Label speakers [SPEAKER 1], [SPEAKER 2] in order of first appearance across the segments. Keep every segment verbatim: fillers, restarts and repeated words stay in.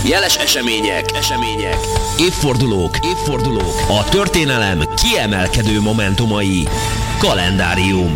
[SPEAKER 1] Jeles események, események, évfordulók, évfordulók, a történelem kiemelkedő momentumai. Kalendárium.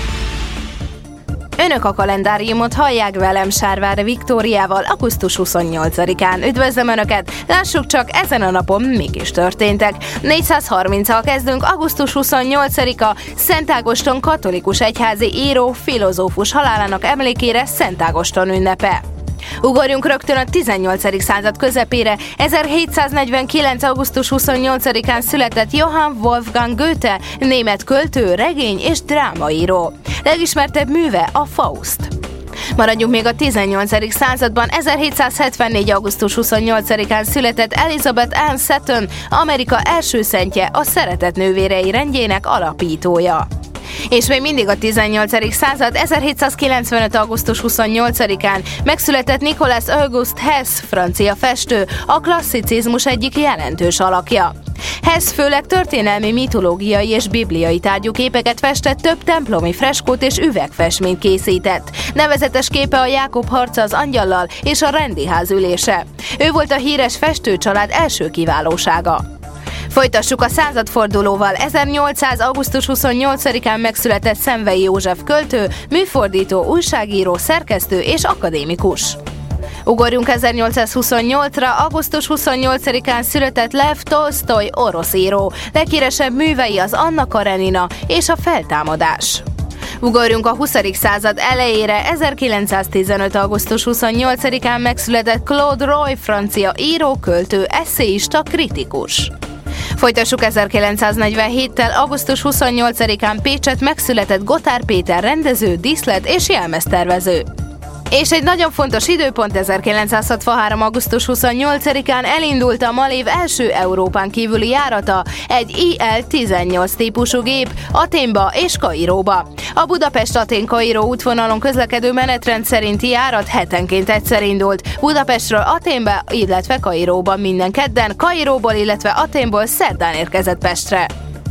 [SPEAKER 2] Önök a kalendáriumot hallják velem, Sárvári Viktóriával, augusztus huszonnyolcadikán. Üdvözlöm Önöket! Lássuk csak, ezen a napon mik is történtek. négyszázharminccal kezdünk, augusztus huszonnyolcadika, Szent Ágoston katolikus egyházi író, filozófus halálának emlékére Szent Ágoston ünnepe. Ugorjunk rögtön a tizennyolcadik század közepére. ezerhétszáznegyvenkilenc. augusztus huszonnyolcadikán született Johann Wolfgang Goethe, német költő, regény és drámaíró. Legismertebb műve a Faust. Maradjunk még a tizennyolcadik században. ezerhétszázhetvennégy. augusztus huszonnyolcadikán született Elizabeth Ann Seton, Amerika első szentje, a Szeretet nővérei rendjének alapítója. És még mindig a tizennyolcadik század, ezerhétszázkilencvenöt. augusztus huszonnyolcadikán megszületett Nicolas Auguste Hess, francia festő, a klasszicizmus egyik jelentős alakja. Hess főleg történelmi, mitológiai és bibliai tárgyú képeket festett, több templomi freskót és üvegfestményt készített. Nevezetes képe a Jákob harca az angyallal és a rendiház ülése. Ő volt a híres festőcsalád első kiválósága. Folytassuk a századfordulóval. ezernyolcszáz. augusztus huszonnyolcadikán megszületett Szenvei József költő, műfordító, újságíró, szerkesztő és akadémikus. Ugorjunk ezernyolcszázhuszonnyolcra. augusztus huszonnyolcadikán született Lev Tolsztoj, orosz író. Leghíresebb művei az Anna Karenina és a Feltámadás. Ugorjunk a huszadik század elejére. ezerkilencszáztizenöt. augusztus huszonnyolcadikán megszületett Claude Roy, francia író, költő, esszéista, kritikus. Folytassuk ezerkilencszáznegyvenhéttel. augusztus huszonnyolcadikán Pécsett megszületett Gotthár Péter rendező, díszlet és jelmeztervező. És egy nagyon fontos időpont, ezerkilencszázhatvanhárom. augusztus huszonnyolcadikán elindult a Malév első Európán kívüli járata, egy I L tizennyolc típusú gép Athénba és Kairóba. A Budapest-Atén-Kairó útvonalon közlekedő menetrend szerinti járat hetenként egyszer indult. Budapestről Athénba, illetve Kairóba minden kedden, Kairóból, illetve Athénból szerdán érkezett Pestre.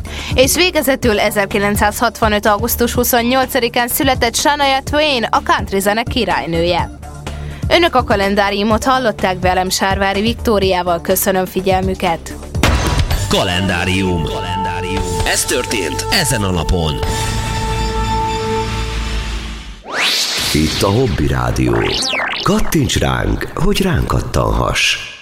[SPEAKER 2] És végezetül ezerkilencszázhatvanöt. augusztus huszonnyolcadikán született Shania Twain, a country zene királynője. Önök a kalendáriumot hallották, velem, Sárvári Viktóriával. Köszönöm figyelmüket!
[SPEAKER 1] Kalendárium. Kalendárium. Ez történt ezen a napon.
[SPEAKER 3] Itt a Hobby Rádió. Kattints ránk, hogy ránk kattanhass.